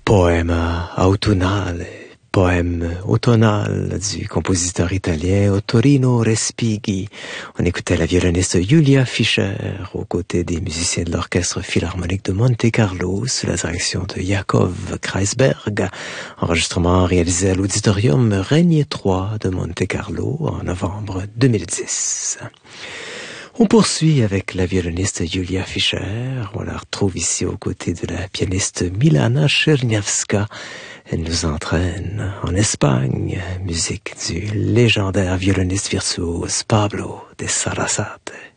Poème automnal du compositeur italien Ottorino Respighi. On écoutait la violoniste Julia Fischer aux côtés des musiciens de l'Orchestre Philharmonique de Monte-Carlo sous la direction de Jakov Kreisberg. Enregistrement réalisé à l'Auditorium Régnier 3 de Monte-Carlo en novembre 2010. On poursuit avec la violoniste Julia Fischer. On la retrouve ici aux côtés de la pianiste Milana Czerniawska. Elle nous entraîne en Espagne, musique du légendaire violoniste virtuose Pablo de Sarasate.